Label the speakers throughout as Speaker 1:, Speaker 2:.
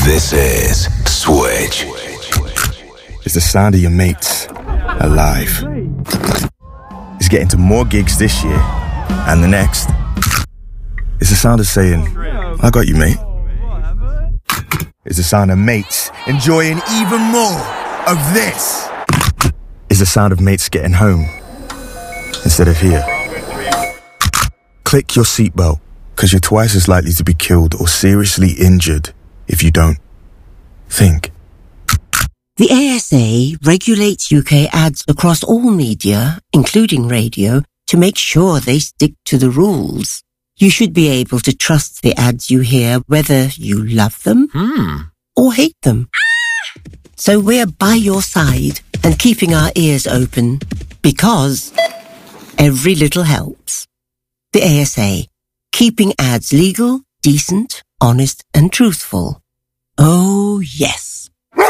Speaker 1: This is Switch.
Speaker 2: It's the sound of your mates alive. It's getting to more gigs this year and the next. It's the sound of saying, I got you, mate. It's the sound of mates enjoying even more of this. It's the sound of mates getting home instead of here. Click your seatbelt, because you're twice as likely to be killed or seriously injured if you don't. Think.
Speaker 3: The ASA regulates UK ads across all media, including radio, to make sure they stick to the rules. You should be able to trust the ads you hear, whether you love them or hate them. So we're by your side and keeping our ears open, because every little helps. The ASA, keeping ads legal, decent, honest and truthful. Oh, yes.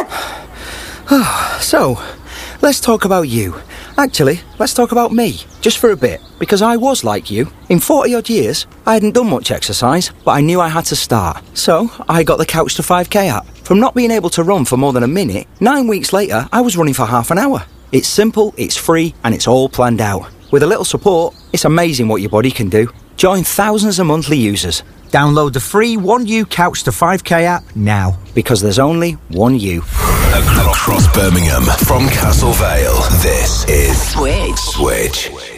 Speaker 4: So, let's talk about you. Actually, let's talk about me, just for a bit, because I was like you. In 40-odd years, I hadn't done much exercise, but I knew I had to start. So, I got the Couch to 5K app. From not being able to run for more than a minute, 9 weeks later, I was running for half an hour. It's simple, it's free, and it's all planned out. With a little support, it's amazing what your body can do. Join thousands of monthly users. Download the free 1U Couch to 5K app now, because there's only one you.
Speaker 1: Across Birmingham, from Castle Vale, this is
Speaker 3: Switch.
Speaker 1: Switch.